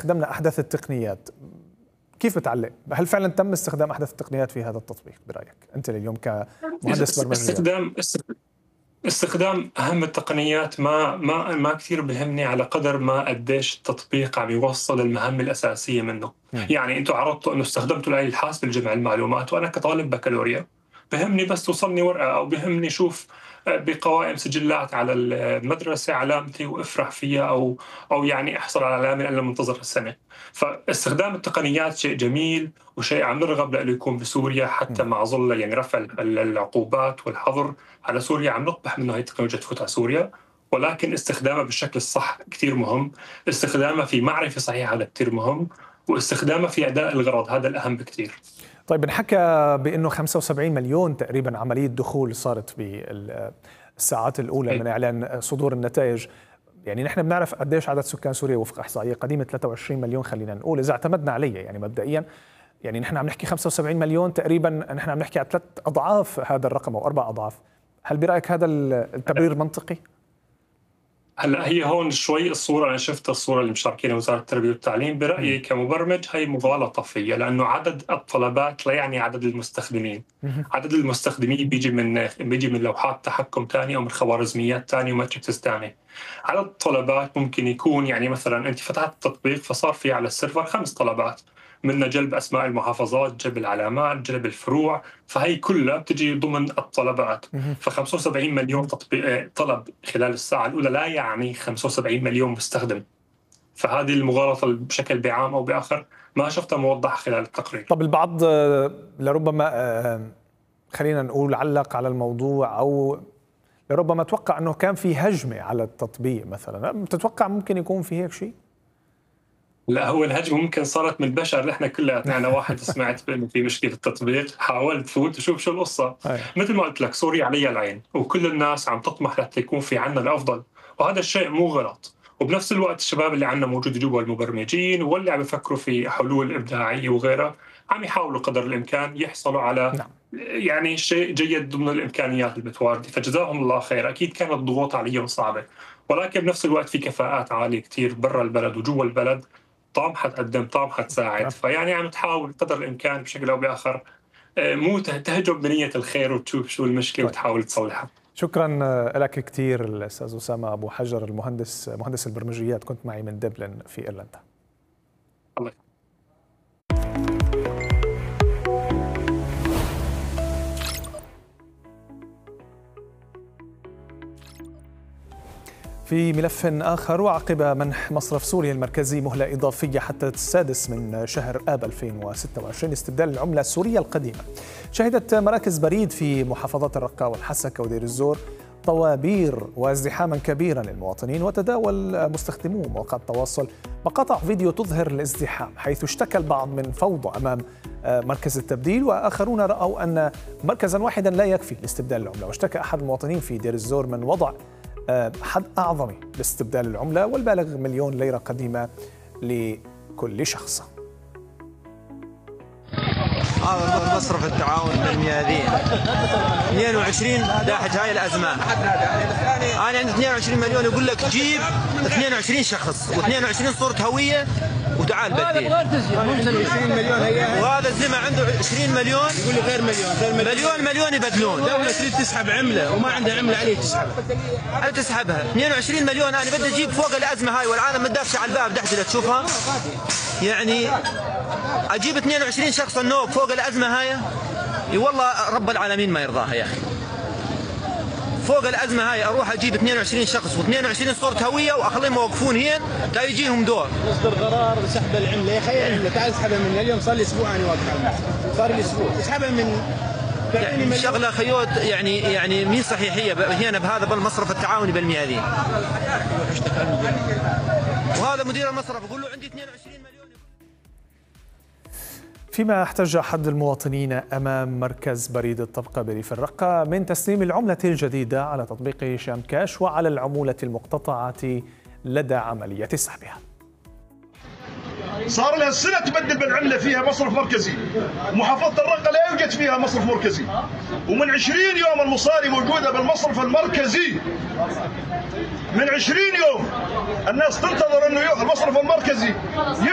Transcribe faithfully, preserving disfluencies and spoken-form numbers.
استخدمنا أحدث التقنيات. كيف بتعلق؟ هل فعلا تم استخدام أحدث التقنيات في هذا التطبيق برأيك أنت اليوم كمهندس برمجيات؟ استخدام استخدام أهم التقنيات ما ما ما كثير بهمني على قدر ما قديش التطبيق عم يوصل المهام الأساسية منه. م. يعني أنتم عرضتوا إنه استخدمتوا الآلة الحاسبة لجمع المعلومات، وأنا كطالب بكالوريا بهمني بس توصلني ورقة، أو بهمني شوف بقوائم سجلات على المدرسة علامتي وافرح فيها، أو أو يعني أحصل على علامة أنا منتظر السنة. فاستخدام التقنيات شيء جميل وشيء عم نرغب له يكون بسوريا، حتى مع ظل يعني رفع العقوبات والحظر على سوريا عم نطمح منه هي التكنولوجيا تفوت على سوريا، ولكن استخدامها بالشكل الصح كثير مهم، استخدامها في معرفة صحيحة هذا كثير مهم، واستخدامها في أداء الغرض هذا الأهم بكثير. طيب انحكى بأنه خمسة وسبعين مليون تقريبا عملية دخول صارت بالساعات الأولى من إعلان صدور النتائج. يعني نحن بنعرف قديش عدد سكان سوريا وفق إحصائية قديمة ثلاثة وعشرين مليون، خلينا نقول إذا اعتمدنا عليه يعني مبدئيا، يعني نحن عم نحكي خمسة وسبعين مليون تقريبا، نحن عم نحكي على ثلاث أضعاف هذا الرقم أو أربع أضعاف. هل برأيك هذا التبرير منطقي؟ هلا هي هون شوي الصورة، أنا شفت الصورة اللي مشاركينها وزارة التربية والتعليم، برأيي كمبرمج هي مغالطة فيها، لأنه عدد الطلبات لا يعني عدد المستخدمين. عدد المستخدمين بيجي من بيجي من لوحات تحكم ثانية أو من خوارزميات ثانية وماتريكس ثانية. عدد الطلبات ممكن يكون يعني مثلا أنت فتحت التطبيق فصار في على السيرفر خمس طلبات، منها جلب أسماء المحافظات، جلب العلامات، جلب الفروع، فهي كلها بتجي ضمن الطلبات. ف خمسة وسبعين مليون تطبيق طلب خلال الساعة الأولى لا يعني خمسة وسبعين مليون مستخدم. فهذه المغالطة بشكل بعام أو بآخر ما شفتها موضحة خلال التقرير. طب البعض لربما خلينا نقول علق على الموضوع، أو لربما توقع أنه كان في هجمة على التطبيق مثلا، تتوقع ممكن يكون في هيك شيء؟ لا، هو الهجمة ممكن صارت من البشر، نحن كلنا أنا واحد سمعت بأنه في مشكلة التطبيق، حاولت فوت وشوف شو القصة. مثل ما قلت لك سوريا عليها العين، وكل الناس عم تطمح لحتى يكون في عنا الأفضل، وهذا الشيء مو غلط. وبنفس الوقت الشباب اللي عنا موجود جوا المبرمجين واللي عم يفكروا في حلول إبداعية وغيرها عم يحاولوا قدر الإمكان يحصلوا على نعم. يعني شيء جيد ضمن الإمكانيات المتواردة، فجزاهم الله خير. أكيد كانت الضغوط عليهم صعبة، ولكن بنفس الوقت في كفاءات عالية كتير برا البلد وجوا البلد طامحة تقدم، طامحة تساعد. فيعني عم تحاول قدر الإمكان بشكل أو بآخر مو تهجم بنية الخير وتشوف شو المشكلة وتحاول تصلحها. شكرا لك كثير الأستاذ أسامة أبو حجر، المهندس مهندس البرمجيات، كنت معي من دبلن في إيرلندا. الله في ملف آخر، وعقب منح مصرف سوريا المركزي مهلة إضافية حتى السادس من شهر آب ألفين وستة وعشرين لاستبدال العملة السورية القديمة، شهدت مراكز بريد في محافظات الرقة والحسكة ودير الزور طوابير وازدحاما كبيرا للمواطنين، وتداول مستخدمو مواقع التواصل مقاطع فيديو تظهر الازدحام، حيث اشتكى البعض من فوضى أمام مركز التبديل، وآخرون رأوا أن مركزا واحدا لا يكفي لاستبدال العملة. واشتكى أحد المواطنين في دير الزور من وضع حد أعظمي لاستبدال العملة والبالغ مليون ليرة قديمة لكل شخص. هذا مصرف التعاون بالميادين اثنين وعشرين داحج هاي الأزمة. أنا عندي اثنين وعشرين مليون، يقول لك جيب اثنين وعشرين شخص واثنين وعشرين صورة هوية وتعال بدين. وهذا الزمة عنده عشرين مليون، يقول لي غير مليون مليون مليون يبدلون. دولة تريد تسحب عملة وما عندها عملة عليه تسحبها. على تسحبها اثنين وعشرين مليون. أنا بدي أجيب فوق الأزمة هاي والعالم متدافشة على الباب دحجة تشوفها. يعني أجيب اثنين وعشرين شخص النوب فوق الأزمة هاي، والله رب العالمين ما يرضاها يا أخي. فوق الأزمة هاي أروح أجيب اثنين وعشرين شخص واثنين وعشرين صورة هوية وأخليهم موقفون هين لا يجيهم دور. يصدر قرار سحب العملة، يا أخي العملة تعال اسحبها من اليوم، صار لي أسبوع أنا واقف على المحل، صار لي أسبوع اسحبها من يعني شغلة خيوط يعني يعني مين صحيحية هنا بهذا بالمصرف التعاوني بالميادين. وهذا مدير المصرف يقول له عندي اثنين وعشرين مليون. فيما احتج أحد المواطنين أمام مركز بريد الطبقة بريف الرقة من تسليم العملة الجديدة على تطبيق شام كاش وعلى العمولة المقتطعة لدى عملية سحبها. صار لها السنة تبدل بالعملة فيها مصرف مركزي، محافظة الرقة لا يوجد فيها مصرف مركزي، ومن عشرين يوم المصاري موجودة بالمصرف المركزي، من عشرين يوم الناس تنتظر أنه المصرف المركزي